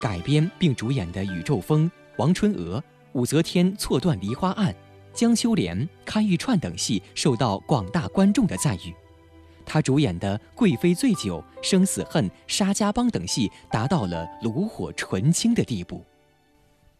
改编并主演的《宇宙风》、王春娥、武则天错断梨花案、江秋莲、看玉串等戏受到广大观众的赞誉。他主演的《贵妃醉酒》、《生死恨》、《沙家浜》等戏达到了炉火纯青的地步。